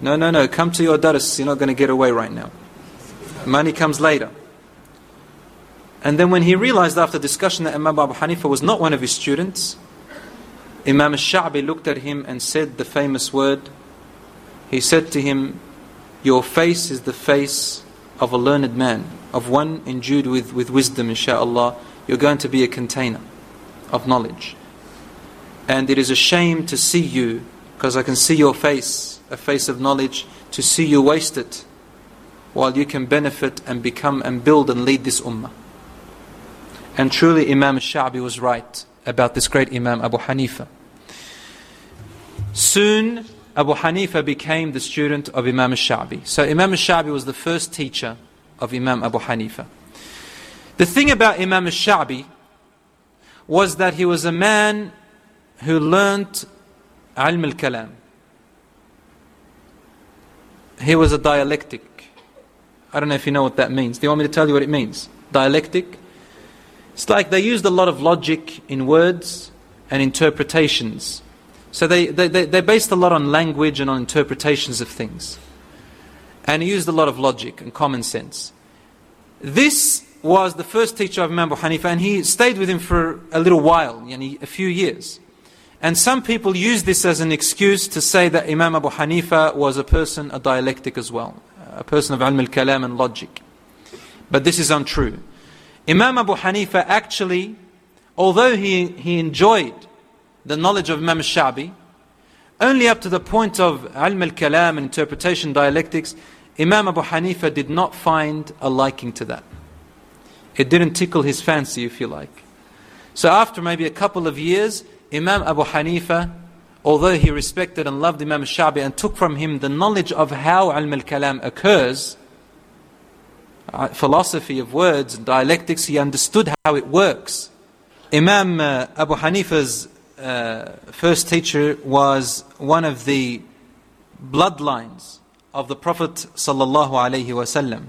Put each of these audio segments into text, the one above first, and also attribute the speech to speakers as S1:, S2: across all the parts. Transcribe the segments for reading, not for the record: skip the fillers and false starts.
S1: No, come to your dars, you're not going to get away right now. Money comes later. And then when he realized after discussion that Imam Abu Hanifa was not one of his students, Imam al-Sha'bi looked at him and said the famous word. He said to him, your face is the face of a learned man, of one endued with wisdom, insha'Allah. You're going to be a container of knowledge. And it is a shame to see you, because I can see your face, a face of knowledge, to see you waste it, while you can benefit and become and build and lead this ummah. And truly Imam al-Sha'bi was right about this great Imam Abu Hanifa. Soon Abu Hanifa became the student of Imam al-Sha'bi. So Imam al-Sha'bi was the first teacher of Imam Abu Hanifa. The thing about Imam al-Sha'bi was that he was a man who learnt ilm al-kalam. He was a dialectic. I don't know if you know what that means. Do you want me to tell you what it means? Dialectic. It's like they used a lot of logic in words and interpretations. So they based a lot on language and on interpretations of things. And he used a lot of logic and common sense. This was the first teacher of Imam Abu Hanifa, and he stayed with him for a little while, a few years. And some people use this as an excuse to say that Imam Abu Hanifa was a dialectic as well, a person of ilm al-kalam and logic. But this is untrue. Imam Abu Hanifa actually, although he enjoyed the knowledge of Imam al-Sha'bi, only up to the point of ilm al-kalam and interpretation, dialectics, Imam Abu Hanifa did not find a liking to that. It didn't tickle his fancy, if you like. So after maybe a couple of years, Imam Abu Hanifa, although he respected and loved Imam al-Sha'bi and took from him the knowledge of how ilm al-kalam occurs, philosophy of words, dialectics, he understood how it works. Imam Abu Hanifa's first teacher was one of the bloodlines of the Prophet sallallahu alaihi wasallam,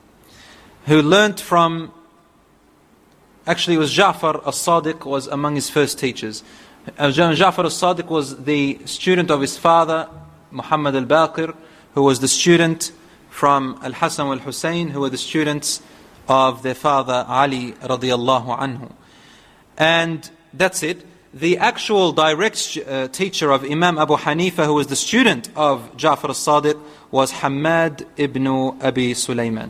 S1: who learnt from, actually it was Ja'far as-Sadiq was among his first teachers. Ja'far as-Sadiq was the student of his father, Muhammad al-Baqir, who was the student from Al-Hasan al-Hussein, who were the students of their father Ali radiyallahu anhu. And that's it. The actual direct teacher of Imam Abu Hanifa, who was the student of Ja'far as-Sadiq, was Hammad ibn Abi Sulaiman.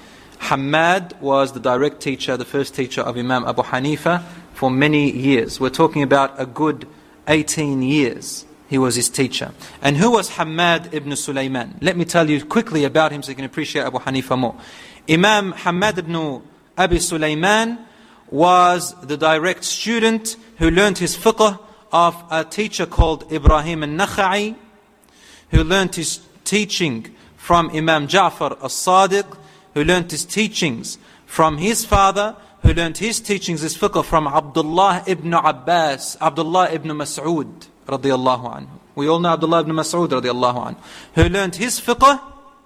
S1: Hammad was the direct teacher, the first teacher of Imam Abu Hanifa for many years. We're talking about a good 18 years. He was his teacher. And who was Hammad ibn Sulaiman? Let me tell you quickly about him so you can appreciate Abu Hanifa more. Imam Hammad ibn Abi Sulaiman was the direct student who learned his fiqh of a teacher called Ibrahim al-Nakha'i, who learned his teaching from Imam Ja'far as-Sadiq, who learned his teachings from his father, who learned his teachings, his fiqh from Abdullah ibn Abbas, Abdullah ibn Mas'ud radiyallahu anhu. We all know Abdullah ibn Mas'ud radiyallahu anhu, who learned his fiqh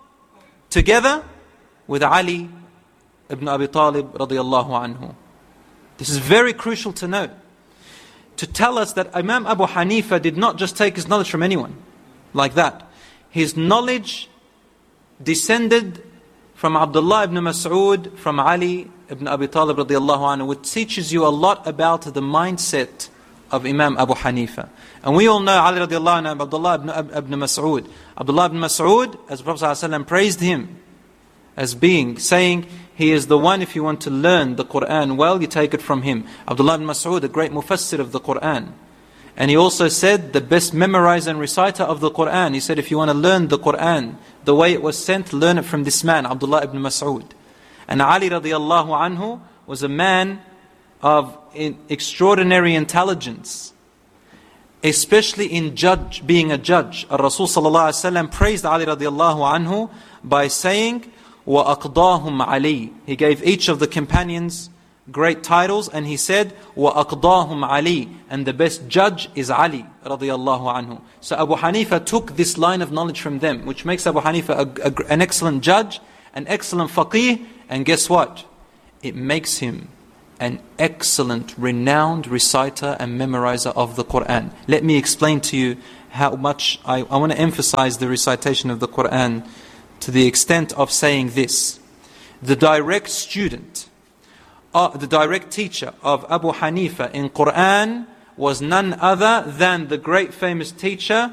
S1: together with Ali ibn Abi Talib radiyallahu anhu. This is very crucial to know, to tell us that Imam Abu Hanifa did not just take his knowledge from anyone like that. His knowledge descended from Abdullah ibn Mas'ud, from Ali ibn Abi Talib radiyallahu anhu, which teaches you a lot about the mindset of Imam Abu Hanifa. And we all know Ali radiallahu anhu, Abdullah ibn Mas'ud. Abdullah ibn Mas'ud, as the Prophet ﷺ praised him as being, saying, he is the one, if you want to learn the Qur'an well, you take it from him. Abdullah ibn Mas'ud, a great mufassir of the Qur'an. And he also said, the best memorizer and reciter of the Qur'an. He said, if you want to learn the Qur'an the way it was sent, learn it from this man, Abdullah ibn Mas'ud. And Ali radiallahu anhu was a man of extraordinary intelligence, especially in being a judge. Rasul sallallahu alaihi wasallam praised Ali radiallahu anhu by saying, وَأَقْضَاهُمْ عَلِي. He gave each of the companions great titles, and he said, وَأَقْضَاهُمْ عَلِي. And the best judge is Ali radiyallahu anhu. So Abu Hanifa took this line of knowledge from them, which makes Abu Hanifa an excellent judge, an excellent faqih, and guess what? It makes him an excellent, renowned reciter and memorizer of the Qur'an. Let me explain to you how much I want to emphasize the recitation of the Quran to the extent of saying this. The direct student, the direct teacher of Abu Hanifa in Quran was none other than the great famous teacher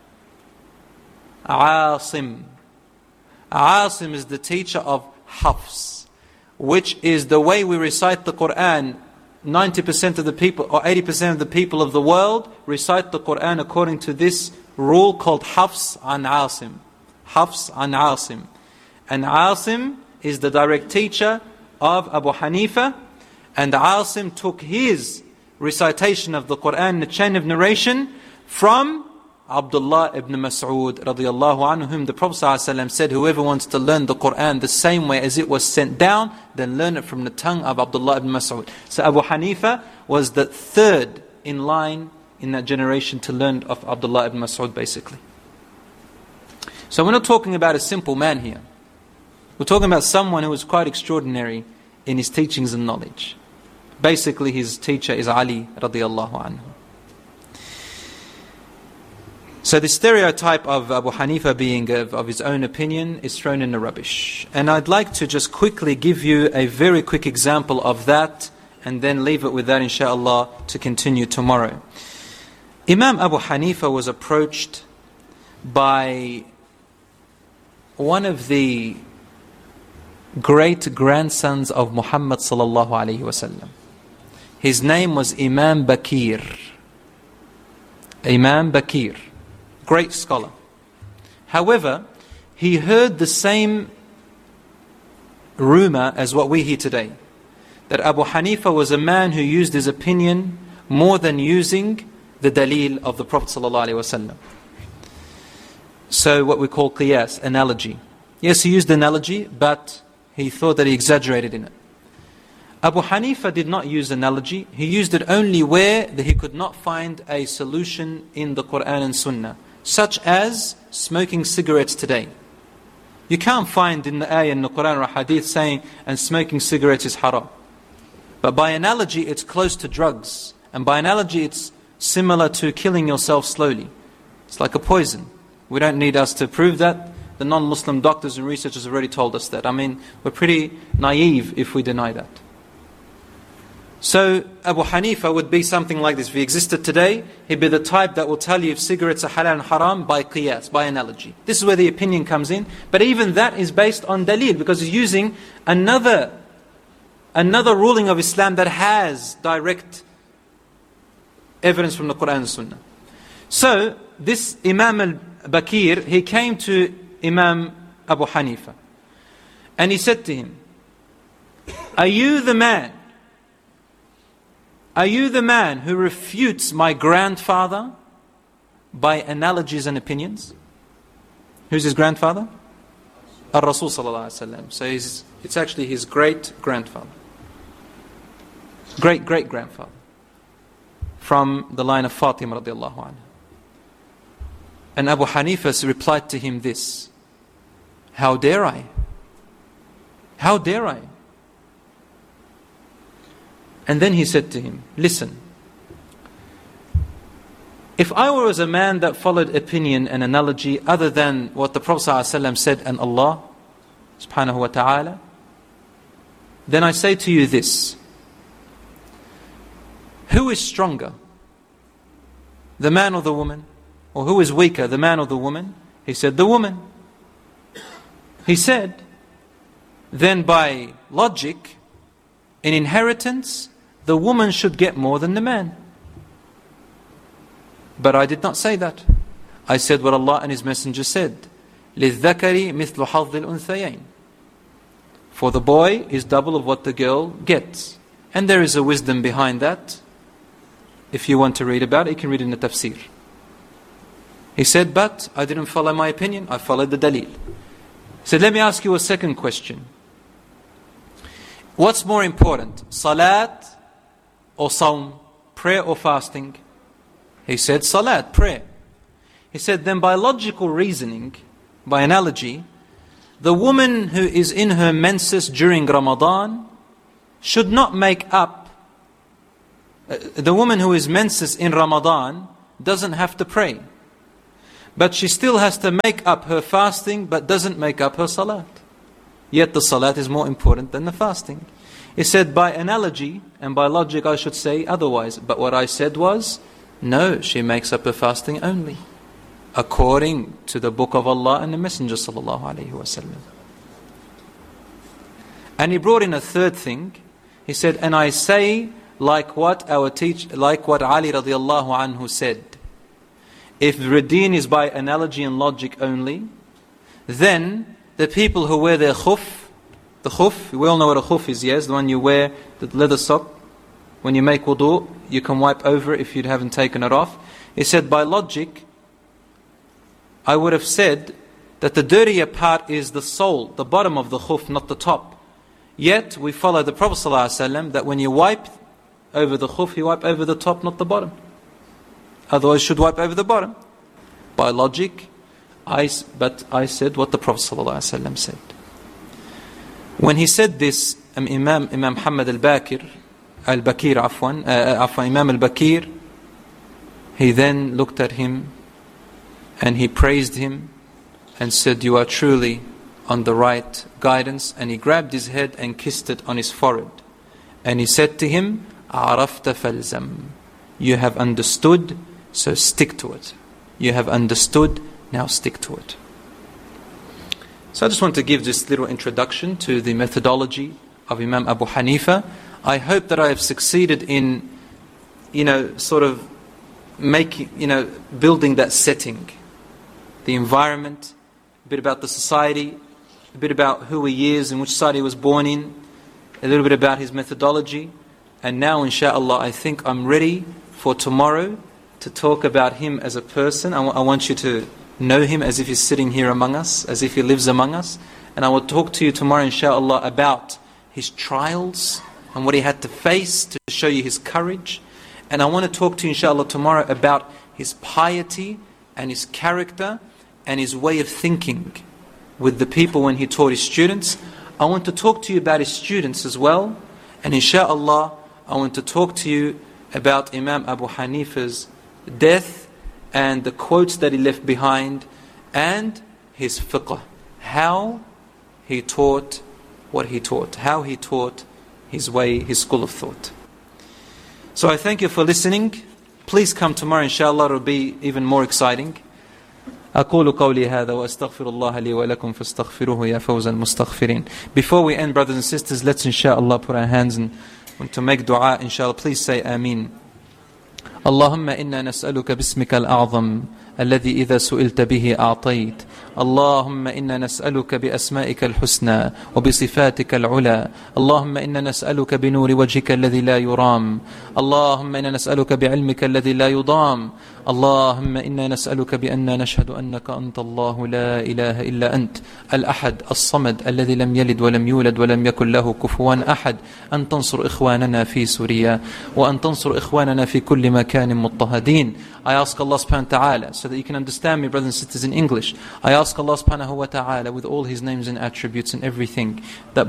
S1: Asim. Asim is the teacher of Hafs, which is the way we recite the Quran. 90% of the people or 80% of the people of the world recite the Quran according to this rule called Hafs an Asim. Hafs an Asim. And Asim is the direct teacher of Abu Hanifa, and Asim took his recitation of the Quran in the chain of narration from Abdullah ibn Mas'ud radiyallahu anhu, whom the Prophet ﷺ said, whoever wants to learn the Quran the same way as it was sent down, then learn it from the tongue of Abdullah ibn Mas'ud. So Abu Hanifa was the third in line in that generation to learn of Abdullah ibn Mas'ud basically. So we're not talking about a simple man here. We're talking about someone who was quite extraordinary in his teachings and knowledge. Basically his teacher is Ali radiyallahu anhu. So the stereotype of Abu Hanifa being of his own opinion is thrown in the rubbish. And I'd like to just quickly give you a very quick example of that and then leave it with that inshallah to continue tomorrow. Imam Abu Hanifa was approached by one of the great grandsons of Muhammad sallallahu alaihi wasallam. His name was Imam Bakir. Imam Bakir. Great scholar. However, he heard the same rumor as what we hear today, that Abu Hanifa was a man who used his opinion more than using the dalil of the Prophet ﷺ. So what we call qiyas, analogy. Yes, he used analogy, but he thought that he exaggerated in it. Abu Hanifa did not use analogy. He used it only where he could not find a solution in the Quran and Sunnah, such as smoking cigarettes today. You can't find in the ayah in the Quran or Hadith saying, and smoking cigarettes is haram. But by analogy, it's close to drugs. And by analogy, it's similar to killing yourself slowly. It's like a poison. We don't need us to prove that. The non-Muslim doctors and researchers have already told us that. I mean, we're pretty naive if we deny that. So Abu Hanifa would be something like this. If he existed today, he'd be the type that will tell you if cigarettes are halal and haram by qiyas, by analogy. This is where the opinion comes in. But even that is based on dalil, because he's using another ruling of Islam that has direct evidence from the Quran and Sunnah. So this Imam al-Bakir, he came to Imam Abu Hanifa and he said to him, Are you the man who refutes my grandfather by analogies and opinions? Who's his grandfather? Ar-Rasul sallallahu alaihi wasallam. So it's actually his great-grandfather. Great-great-grandfather. From the line of Fatima radiallahu anha. And Abu Hanifa replied to him this, How dare I? How dare I? And then he said to him, Listen, if I was a man that followed opinion and analogy other than what the Prophet ﷺ said and Allah subhanahu wa ta'ala, then I say to you this, who is stronger, the man or the woman? Or who is weaker, the man or the woman? He said, the woman. He said, then by logic, in inheritance, the woman should get more than the man. But I did not say that. I said what Allah and His Messenger said. لِلذَّكَرِ مِثْلُ حَظِّ الْأُنْثَيَيْنِ. For the boy is double of what the girl gets. And there is a wisdom behind that. If you want to read about it, you can read it in the tafsir. He said, but I didn't follow my opinion, I followed the dalil. He said, let me ask you a second question. What's more important, salat or sawm, prayer or fasting? He said, salat, prayer. He said, then by logical reasoning, by analogy, the woman who is in her menses during Ramadan should not make up, the woman who is menses in Ramadan doesn't have to pray. But she still has to make up her fasting, but doesn't make up her salat. Yet the salat is more important than the fasting. He said, by analogy and by logic I should say otherwise. But what I said was, no, she makes up her fasting only, according to the book of Allah and the Messenger sallallahu alaihi wasallam. And he brought in a third thing. He said, and I say like what Ali radiallahu anhu said. If the deen is by analogy and logic only, then the people who wear their khuf, the khuf, we all know what a khuf is, yes? The one you wear, the leather sock. When you make wudu, you can wipe over it if you haven't taken it off. He said, by logic, I would have said that the dirtier part is the sole, the bottom of the khuf, not the top. Yet, we follow the Prophet ﷺ that when you wipe over the khuf, you wipe over the top, not the bottom. Otherwise, you should wipe over the bottom. By logic, but I said what the Prophet ﷺ said. When he said this, Imam Muhammad al-Bakir, Imam al-Bakir, he then looked at him and he praised him and said, you are truly on the right guidance. And he grabbed his head and kissed it on his forehead. And he said to him, عَرَفْتَ فَالْزَمْ. You have understood, so stick to it. You have understood, now stick to it. So I just want to give this little introduction to the methodology of Imam Abu Hanifa. I hope that I have succeeded in, sort of making, building that setting, the environment, a bit about the society, a bit about who he is and which side he was born in, a little bit about his methodology. And now, inshallah, I think I'm ready for tomorrow to talk about him as a person. I want you to know him as if he's sitting here among us, as if he lives among us. And I will talk to you tomorrow, inshallah, about his trials and what he had to face to show you his courage. And I want to talk to you, inshallah, tomorrow about his piety and his character and his way of thinking with the people when he taught his students. I want to talk to you about his students as well. And inshallah, I want to talk to you about Imam Abu Hanifa's death and the quotes that he left behind and his fiqh. How he taught what he taught. How he taught his way, his school of thought. So I thank you for listening. Please come tomorrow, inshallah, it will be even more exciting. أقول قولي هذا وأستغفر الله لي ولكم فاستغفروه يا فوز المستغفرين. Before we end, brothers and sisters, let's inshallah put our hands and to make dua, inshallah. Please say Ameen. اللهم إنا نسألك باسمك الأعظم الذي إذا سئلت به أعطيت. اللهم إنا نسألك بأسمائك الحسنى وبصفاتك العلى. اللهم إنا نسألك بنور وجهك الذي لا يرام. اللهم إنا نسألك بعلمك الذي لا يضام. اللهم إنا نسألك بأننا نشهد أنك أنت الله لا إله إلا أنت الأحد الصمد الذي لم يلد ولم يولد ولم يكن له كفوا أحد أن تنصر إخواننا في سوريا وأن تنصر إخواننا في كل مكان مضطهدين. I ask Allah subhanahu wa ta'ala, so that you can understand me, brothers and sisters, in English. I ask Allah subhanahu wa ta'ala with all His names and attributes and everything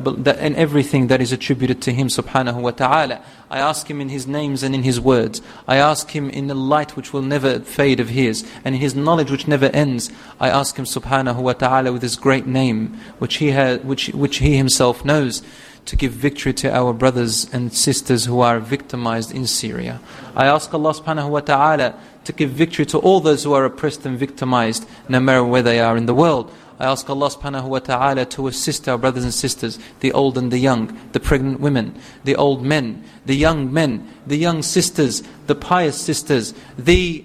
S1: that is attributed to Him subhanahu wa ta'ala. I ask Him in His names and in His words. I ask Him in the light which will never fade of His and in His knowledge which never ends. I ask Him subhanahu wa ta'ala with His great name which He Himself knows, to give victory to our brothers and sisters who are victimized in Syria. I ask Allah subhanahu wa ta'ala to give victory to all those who are oppressed and victimized, no matter where they are in the world. I ask Allah subhanahu wa ta'ala to assist our brothers and sisters, the old and the young, the pregnant women, the old men, the young sisters, the pious sisters, the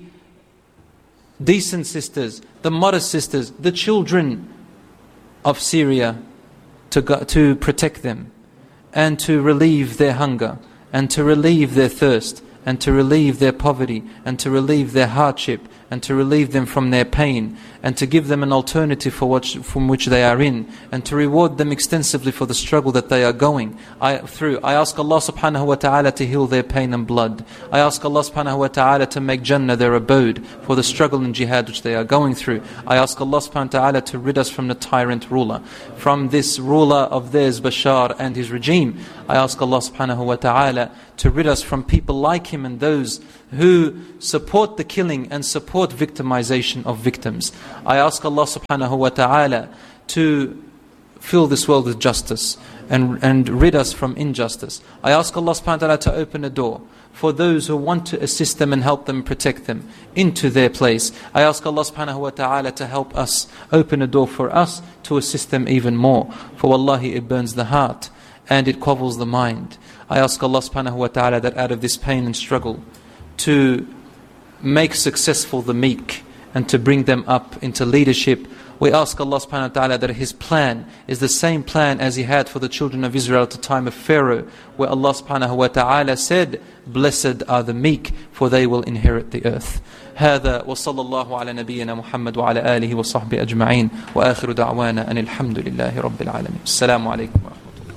S1: decent sisters, the modest sisters, the children of Syria, to protect them and to relieve their hunger and to relieve their thirst and to relieve their poverty and to relieve their hardship and to relieve them from their pain and to give them an alternative from which they are in and to reward them extensively for the struggle that they are going through. I ask Allah subhanahu wa ta'ala to heal their pain and blood. I ask Allah subhanahu wa ta'ala to make Jannah their abode for the struggle and jihad which they are going through. I ask Allah subhanahu wa ta'ala to rid us from the tyrant ruler, from this ruler of theirs, Bashar, and his regime. I ask Allah subhanahu wa ta'ala to rid us from people like him and those who support the killing and support support victimization of victims. I ask Allah subhanahu wa ta'ala to fill this world with justice and rid us from injustice. I ask Allah subhanahu wa ta'ala to open a door for those who want to assist them and help them, protect them into their place. I ask Allah subhanahu wa ta'ala to help us, open a door for us to assist them even more. For wallahi, it burns the heart and it quavels the mind. I ask Allah subhanahu wa ta'ala that out of this pain and struggle to make successful the meek and to bring them up into leadership. We ask Allah subhanahu wa ta'ala that His plan is the same plan as He had for the children of Israel at the time of Pharaoh, where Allah subhanahu wa ta'ala said, "Blessed are the meek, for they will inherit the earth." هذا وصلى الله على نبينا محمد وعلى آله وصحبه أجمعين وآخر دعوانا أن الحمد لله رب العالمين. السلام عليكم ورحمة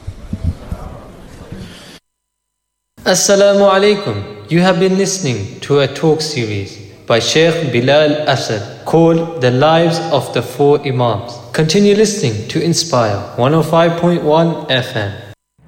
S1: الله.
S2: Assalamu alaikum. You have been listening to a talk series by Sheikh Bilal Asad called The Lives of the Four Imams. Continue listening to Inspire 105.1 FM.